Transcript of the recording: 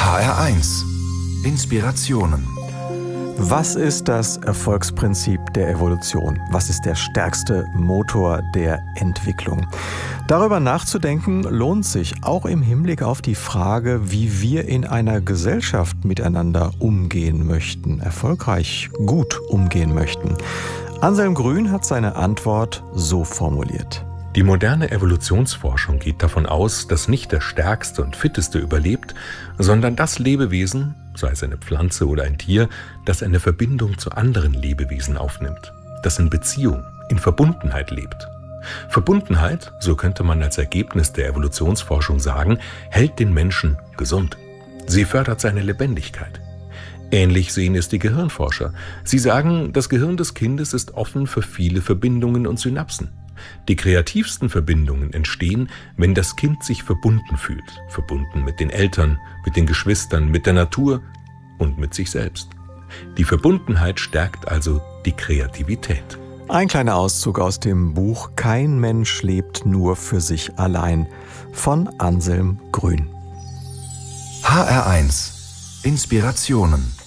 HR1 Inspirationen. Was ist das Erfolgsprinzip der Evolution? Was ist der stärkste Motor der Entwicklung? Darüber nachzudenken lohnt sich auch im Hinblick auf die Frage, wie wir in einer Gesellschaft miteinander umgehen möchten, erfolgreich gut umgehen möchten. Anselm Grün hat seine Antwort so formuliert. Die moderne Evolutionsforschung geht davon aus, dass nicht der Stärkste und Fitteste überlebt, sondern das Lebewesen, sei es eine Pflanze oder ein Tier, das eine Verbindung zu anderen Lebewesen aufnimmt, das in Beziehung, in Verbundenheit lebt. Verbundenheit, so könnte man als Ergebnis der Evolutionsforschung sagen, hält den Menschen gesund. Sie fördert seine Lebendigkeit. Ähnlich sehen es die Gehirnforscher. Sie sagen, das Gehirn des Kindes ist offen für viele Verbindungen und Synapsen. Die kreativsten Verbindungen entstehen, wenn das Kind sich verbunden fühlt. Verbunden mit den Eltern, mit den Geschwistern, mit der Natur und mit sich selbst. Die Verbundenheit stärkt also die Kreativität. Ein kleiner Auszug aus dem Buch Kein Mensch lebt nur für sich allein von Anselm Grün. HR1 Inspirationen.